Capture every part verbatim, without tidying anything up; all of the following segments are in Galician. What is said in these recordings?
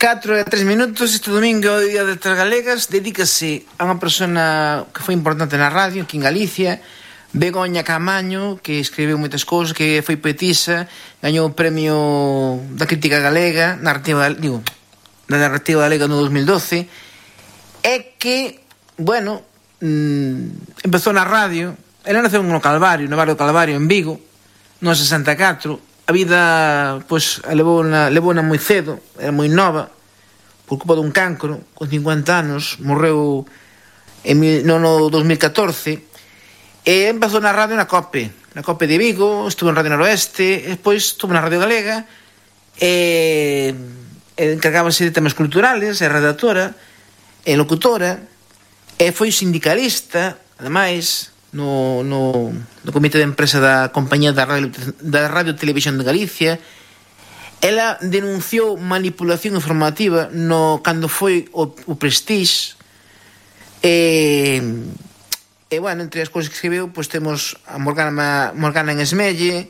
catro e tres minutos. Este domingo, o Día das Letras Galegas, dedícase a unha persona que foi importante na radio aquí en Galicia, Begoña Caamaño, que escribiu moitas cousas, que foi poetisa, gañou o premio da crítica galega, narrativa, digo, da narrativa galega no dos mil doce, e que, bueno, mmm, empezou na radio. Ela naceu no Calvario, no barrio do Calvario, en Vigo, no sesenta e catro. A vida, pois, levou na, levou na moi cedo, era moi nova, por culpa dun cancro, con cincuenta anos, morreu en mil, no, no dos mil catorce, e empezou na radio na COPE, na COPE de Vigo, estuvo en Radio Noroeste, e despois estuvo na Radio Galega, e, e encargábase de temas culturales, é redactora, é locutora, e foi sindicalista, ademais, no, no, no comité de empresa da compañía da Radio, da Radio Televisión de Galicia. Ela denunciou manipulación informativa no cando foi o, o Prestige, e, e bueno, entre as cousas que escribeu, pois temos a Morgana, Morgana en Esmelle,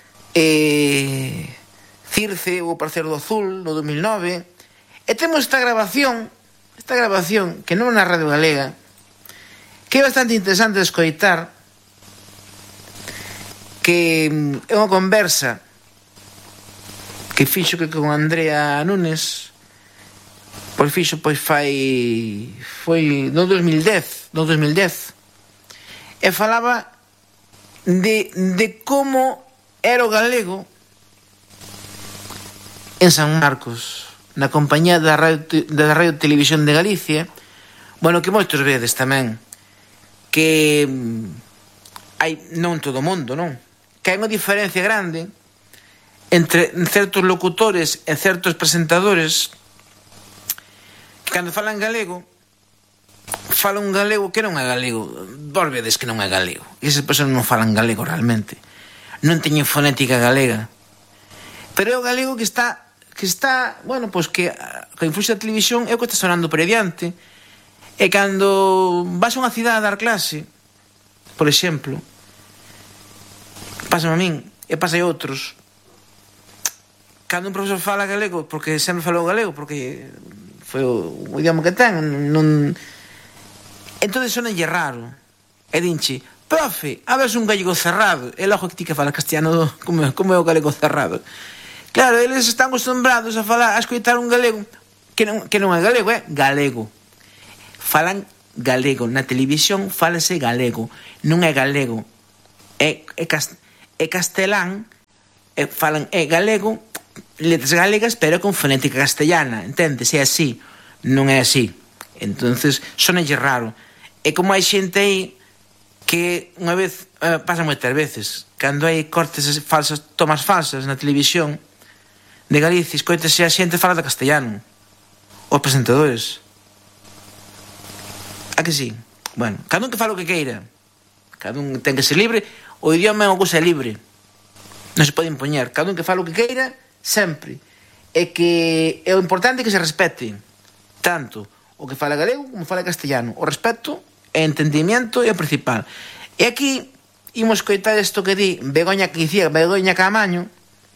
e Circe, o Parceiro do Azul, no dos mil nove, e temos esta grabación, esta grabación que non é na Radio Galega, que é bastante interesante de escoitar, que é unha conversa que fixo que con Andrea Nunes, pois fixo, pois fai foi no dos mil dez, no dos mil dez, e falaba de, de como era o galego en San Marcos, na compañía da Radio, da Radio Televisión de Galicia. Bueno, que moitos vedes tamén que hai, non todo o mundo, non? Que hai unha diferencia grande entre certos locutores e certos presentadores que cando falan galego falan un galego que non é galego. Vos vedes que non é galego, e esas persoas non falan galego realmente, non teñen fonética galega, pero é o galego que está que está, bueno, pois que a influencia da televisión é o que está sonando por adiante. E cando vas a unha cidade a dar clase, por exemplo, pásame a min, e pasa a outros, cando un profesor fala galego, porque sempre falou galego, porque foi o idioma que ten, non... entón sonalle raro, e dinche, profe, a ver un gallego cerrado, e logo que ti que fala castellano, como, como é o galego cerrado. Claro, eles están acostumbrados a falar, a escoitar un galego que non, que non é galego, é galego. Falan galego, na televisión falase galego, non é galego, é, é, cast, é castelán, é, falan, é galego, letras galegas, pero con fonética castellana, entendes? É así, non é así. Entonces, sonalle raro. É como hai xente aí que unha vez, eh, pasa moitas veces, cando hai cortes falsas, tomas falsas na televisión de Galicia, escoitase a xente fala de castellano, os presentadores. A que sí? Bueno, cada un que fala o que queira, cada un ten que ser libre, o idioma é unha cousa libre, non se pode impoñer, cada un que fala o que queira, sempre. É que é o importante que se respete tanto o que fala galego como fala castellano. O respeto e entendimiento é o principal. E aquí imos coitar isto que di Begoña, que dicía Begoña Caamaño,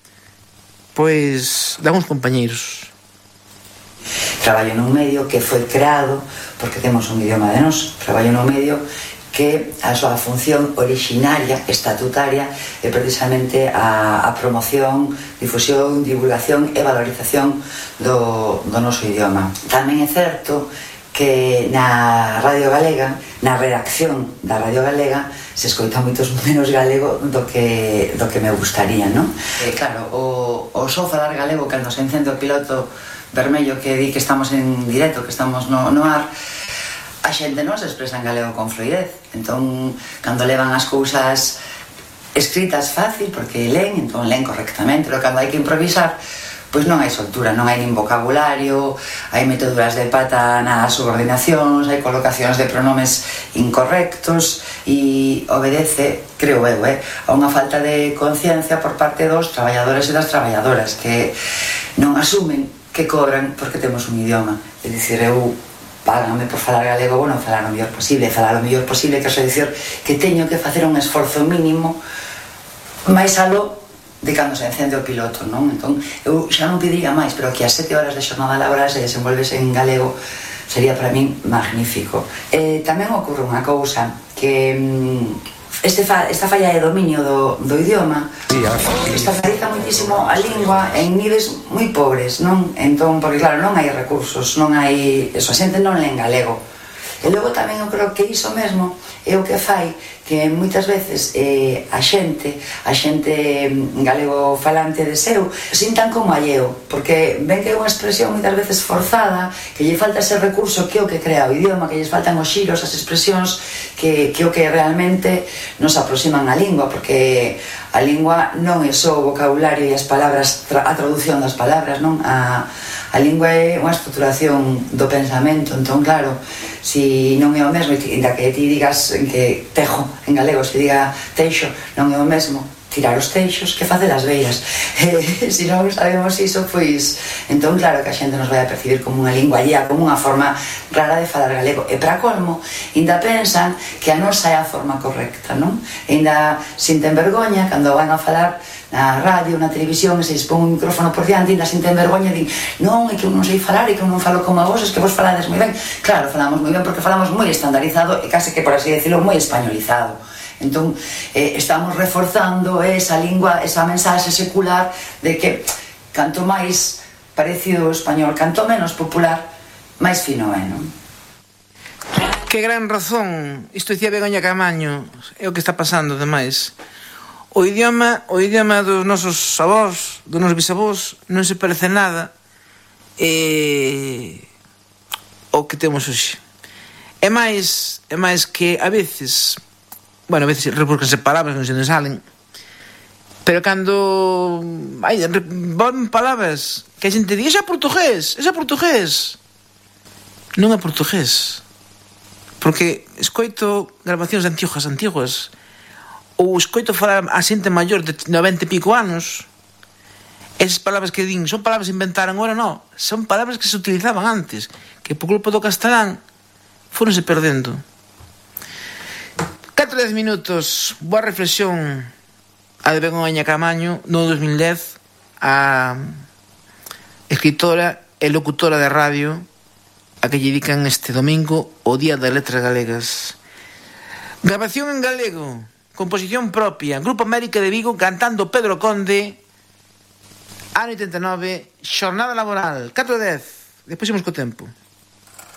pois de alguns compañeiros. Traballo nun medio que foi creado porque temos un idioma de nós. Traballo nun medio que a súa función originaria, estatutaria, é precisamente a, a promoción, difusión, divulgación e valorización do, do noso idioma. Tamén é certo que na Radio Galega, na redacción da Radio Galega, se escoita moitos menos galego do que, do que me gustaría, non? E claro, o, o só falar galego cando se encende o piloto vermello que di que estamos en directo, que estamos no, no ar, a xente non se expresa en galego con fluidez. Entón, cando levan as cousas escritas fácil, porque leen, entón leen correctamente, pero cando hai que improvisar, pois non hai soltura, non hai nin vocabulario, hai meteduras de pata nas subordinacións, hai colocacións de pronomes incorrectos, e obedece, creo eu, eh, a unha falta de conciencia por parte dos traballadores e das traballadoras, que non asumen que cobran porque temos un idioma. É dicir, eu págame por falar galego, bueno, falar o mellor posible, falar o mellor posible, que é dicir que teño que facer un esforzo mínimo máis aló de cando se encende o piloto, non? Entón, eu xa non pediría máis, pero que as sete horas de xornada laboral se desenvolvese en galego sería para min magnífico. Eh, tamén ocorre unha cousa que este fa, esta falla de dominio do, do idioma estandariza moitísimo a lingua en niveis moi pobres, non? Entón, porque claro, non hai recursos, non hai... Eso, a xente non len galego. E logo tamén eu creo que iso mesmo é o que fai que moitas veces eh, a xente, a xente galego falante de seu, sintan como alleo, porque ven que é unha expresión moitas veces forzada, que lle falta ese recurso que é o que crea o idioma, que lles faltan os xiros, as expresións, que, que é o que realmente nos aproximan á lingua, porque a lingua non é só o vocabulario e as palabras, a traducción das palabras, non? A, a lingua é unha estruturación do pensamento, entón claro, si non é o mesmo, ainda que ti digas que tejo en galego, se diga teixo, non é o mesmo tirar os teixos que facer as beiras. Eh, se non sabemos iso, pois entón claro que a xente nos vai a percibir como unha lingua allea, como unha forma rara de falar galego, e para colmo ainda pensan que a nosa é a forma correcta, non? E ainda sinten vergoña cando van a falar na radio, na televisión, e se lles pon un micrófono por diante, ainda sinten vergoña e din, non, é que eu non sei falar, é que eu non falo como a vos, é que vos falades moi ben. Claro, falamos moi ben porque falamos moi estandarizado e case que, por así decirlo, moi españolizado. Entón, eh, estamos reforzando esa lingua, esa mensaxe secular de que canto máis parecido ao español, canto menos popular, máis fino é, non? Que gran razón, isto dicía Begoña Camaño, é o que está pasando, demais. O idioma, o idioma dos nosos avós, dos nosos bisavós, non se parece nada eh, o que temos hoxe. É máis, é máis que a veces, bueno, a veces repúrcanse palabras, non se nos salen, pero cando hai van palabras que a xente di, esa é portugués, esa é portugués, non é portugués, porque escoito grabacións antiguas, antiguas, ou escoito falar a xente maior de noventa e pico anos, esas palabras que din son palabras que inventaron agora, non, son palabras que se utilizaban antes, que por culpa do castelán foronse perdendo. catro dez minutos, boa reflexión a de Begoña Camaño no dos mil dez, a escritora e locutora de radio a que lle dedican este domingo o Día das Letras Galegas. Grabación en galego, composición propia, Grupo América de Vigo cantando Pedro Conde, ano oitenta e nove, xornada laboral, catro dez, despois imos co tempo.